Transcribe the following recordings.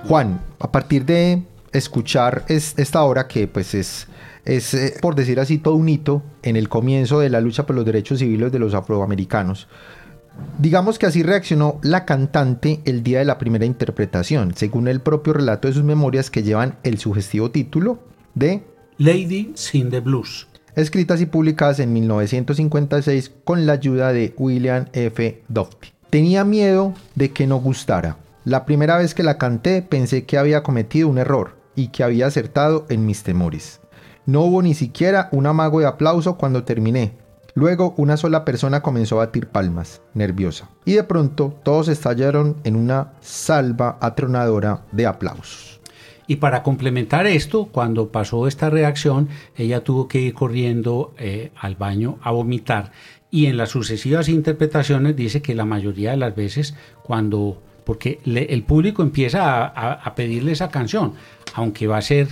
Juan, a partir de escuchar esta obra que pues es por decir así, todo un hito en el comienzo de la lucha por los derechos civiles de los afroamericanos. Digamos que así reaccionó la cantante el día de la primera interpretación, según el propio relato de sus memorias que llevan el sugestivo título de Lady Sing the Blues, escritas y publicadas en 1956 con la ayuda de William F. Dufty. Tenía miedo de que no gustara. La primera vez que la canté pensé que había cometido un error y que había acertado en mis temores. No hubo ni siquiera un amago de aplauso cuando terminé. Luego una sola persona comenzó a batir palmas, nerviosa. Y de pronto todos estallaron en una salva atronadora de aplausos. Y para complementar esto, cuando pasó esta reacción, ella tuvo que ir corriendo al baño a vomitar. Y en las sucesivas interpretaciones dice que la mayoría de las veces porque el público empieza a pedirle esa canción, aunque va a ser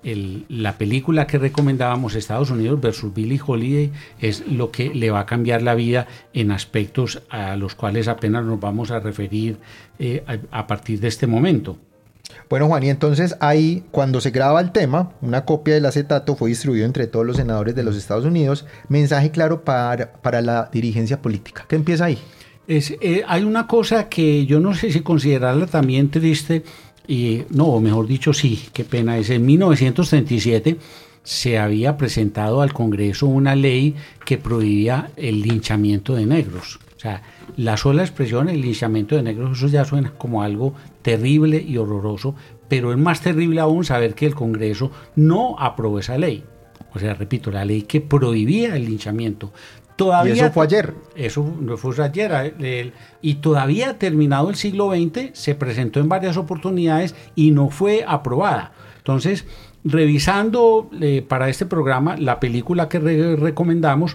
la película que recomendábamos, Estados Unidos versus Billie Holiday, es lo que le va a cambiar la vida en aspectos a los cuales apenas nos vamos a referir a partir de este momento. Bueno, Juan, y entonces ahí, cuando se graba el tema, una copia del acetato fue distribuido entre todos los senadores de los Estados Unidos, mensaje claro para la dirigencia política. ¿Qué empieza ahí? Hay una cosa que yo no sé si considerarla también triste, no, mejor dicho sí, qué pena, es en 1937 se había presentado al Congreso una ley que prohibía el linchamiento de negros. O sea, la sola expresión, el linchamiento de negros, eso ya suena como algo terrible y horroroso, pero es más terrible aún saber que el Congreso no aprobó esa ley. O sea, repito, la ley que prohibía el linchamiento. Todavía, y eso fue ayer. Eso no fue ayer. Y todavía terminado el siglo XX, se presentó en varias oportunidades y no fue aprobada. Entonces, revisando para este programa, la película que recomendamos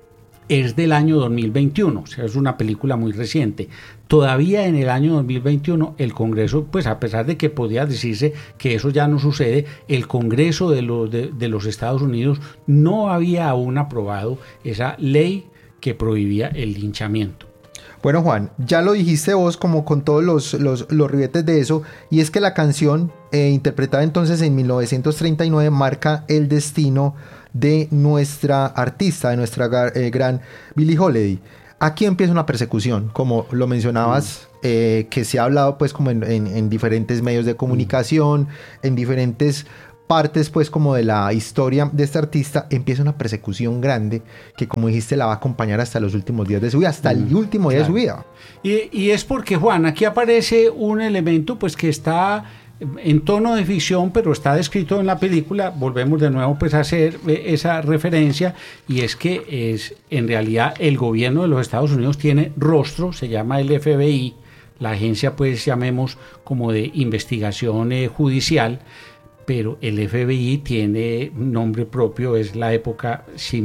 es del año 2021, o sea, es una película muy reciente. Todavía en el año 2021 el Congreso, pues a pesar de que podía decirse que eso ya no sucede, el Congreso de los Estados Unidos no había aún aprobado esa ley que prohibía el linchamiento. Bueno, Juan, ya lo dijiste vos como con todos los ribetes de eso, y es que la canción interpretada entonces en 1939 marca el destino de nuestra artista, de nuestra gran Billie Holiday. Aquí empieza una persecución, como lo mencionabas, que se ha hablado pues como en diferentes medios de comunicación, en diferentes partes pues como de la historia de esta artista. Empieza una persecución grande que, como dijiste, la va a acompañar hasta los últimos días de su vida, hasta el último día de su vida. Y es porque, Juan, aquí aparece un elemento pues que está en tono de ficción, pero está descrito en la película. Volvemos de nuevo pues a hacer esa referencia, y es que en realidad el gobierno de los Estados Unidos tiene rostro, se llama el FBI, la agencia pues llamemos como de investigación judicial, pero el FBI tiene nombre propio. Es la época, si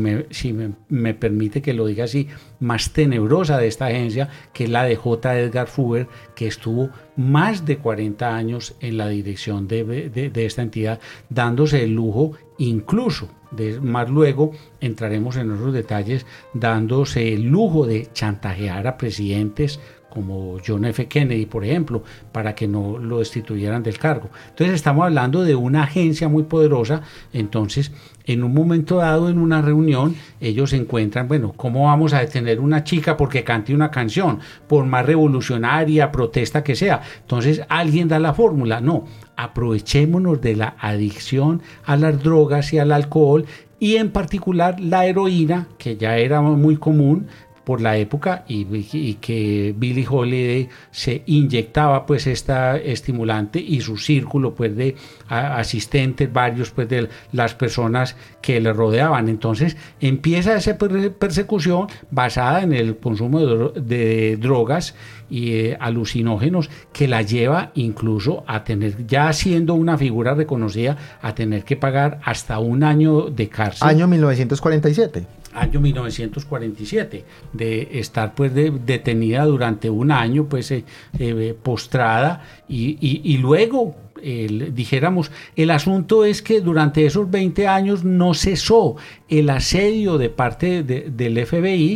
me permite que lo diga así, más tenebrosa de esta agencia, que es la de J. Edgar Hoover, que estuvo más de 40 años en la dirección de esta entidad, dándose el lujo, incluso, más luego entraremos en otros detalles, dándose el lujo de chantajear a presidentes como John F. Kennedy, por ejemplo, para que no lo destituyeran del cargo. Entonces estamos hablando de una agencia muy poderosa. Entonces, en un momento dado, en una reunión, ellos encuentran, bueno, ¿cómo vamos a detener una chica porque cante una canción, por más revolucionaria, protesta que sea? Entonces alguien da la fórmula. No, aprovechémonos de la adicción a las drogas y al alcohol, y en particular la heroína, que ya era muy común por la época, y que Billie Holiday se inyectaba pues esta estimulante, y su círculo pues de asistentes, varios pues de las personas que le rodeaban. Entonces empieza esa persecución basada en el consumo de drogas y alucinógenos, que la lleva incluso a tener, ya siendo una figura reconocida, a tener que pagar hasta 1 año de cárcel. Año 1947. Año 1947, de estar pues detenida durante 1 año pues postrada, y luego dijéramos, el asunto es que durante esos 20 años no cesó el asedio de parte del FBI,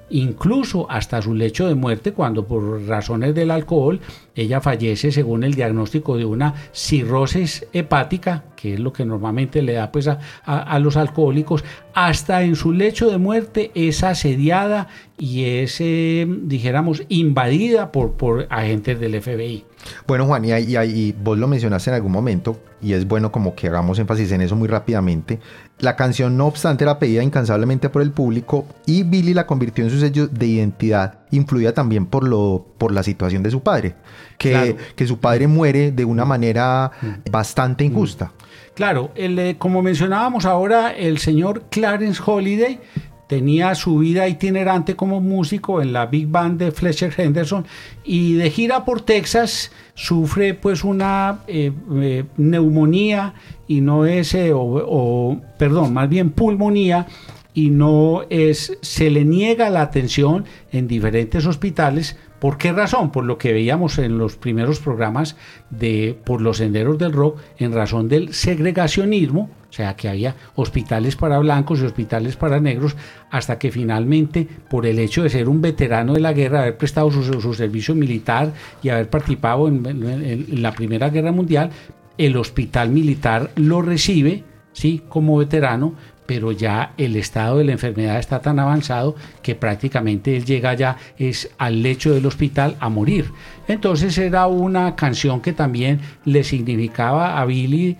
incluso hasta su lecho de muerte, cuando por razones del alcohol ella fallece según el diagnóstico de una cirrosis hepática, que es lo que normalmente le da pues a los alcohólicos. Hasta en su lecho de muerte es asediada y es, dijéramos, invadida por agentes del FBI. Bueno, Juan, y vos lo mencionaste en algún momento, y es bueno como que hagamos énfasis en eso muy rápidamente. La canción, no obstante, era pedida incansablemente por el público, y Billy la convirtió en su sello de identidad, influida también por la situación de su padre, que su padre muere de una manera bastante injusta. Claro, como mencionábamos ahora, el señor Clarence Holiday tenía su vida itinerante como músico en la Big Band de Fletcher Henderson, y de gira por Texas sufre pues una neumonía, y no es, más bien pulmonía, y se le niega la atención en diferentes hospitales. ¿Por qué razón? Por lo que veíamos en los primeros programas Por los Senderos del Rock, en razón del segregacionismo, o sea que había hospitales para blancos y hospitales para negros, hasta que finalmente, por el hecho de ser un veterano de la guerra, haber prestado su servicio militar y haber participado en la Primera Guerra Mundial, el hospital militar lo recibe, ¿sí?, como veterano, pero ya el estado de la enfermedad está tan avanzado que prácticamente él llega ya al lecho del hospital a morir. Entonces era una canción que también le significaba a Billy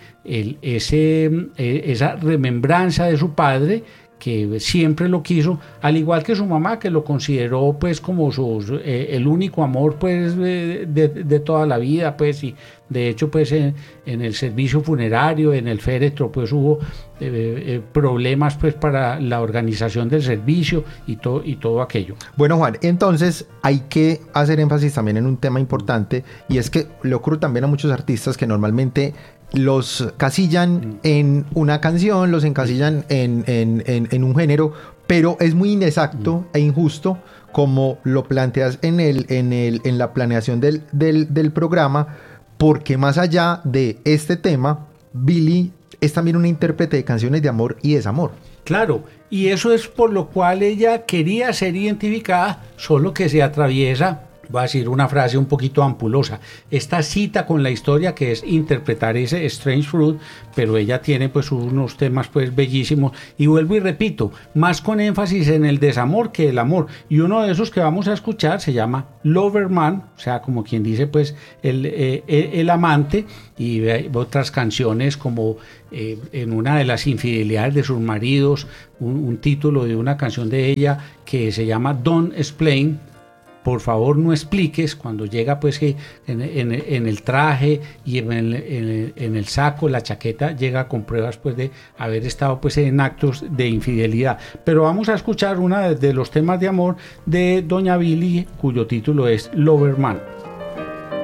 esa remembranza de su padre, que siempre lo quiso, al igual que su mamá, que lo consideró pues como el único amor pues de toda la vida, pues, y de hecho pues en el servicio funerario, en el féretro, pues hubo problemas pues para la organización del servicio y todo aquello. Bueno, Juan, entonces hay que hacer énfasis también en un tema importante, y es que le ocurre también a muchos artistas que normalmente los casillan en una canción, los encasillan en un género, pero es muy inexacto e injusto como lo planteas en la planeación del programa, porque más allá de este tema, Billy es también una intérprete de canciones de amor y desamor. Claro, y eso es por lo cual ella quería ser identificada, solo que se atraviesa, voy a decir una frase un poquito ampulosa, esta cita con la historia, que es interpretar ese Strange Fruit, pero ella tiene pues unos temas pues bellísimos, y vuelvo y repito, más con énfasis en el desamor que el amor, y uno de esos que vamos a escuchar se llama Lover Man, o sea, como quien dice pues el amante, y otras canciones como en una de las infidelidades de sus maridos, un título de una canción de ella que se llama Don't Explain, por favor no expliques, cuando llega pues que en el traje y en el saco, la chaqueta, llega con pruebas pues de haber estado pues en actos de infidelidad. Pero vamos a escuchar uno de los temas de amor de doña Billy, cuyo título es Lover Man.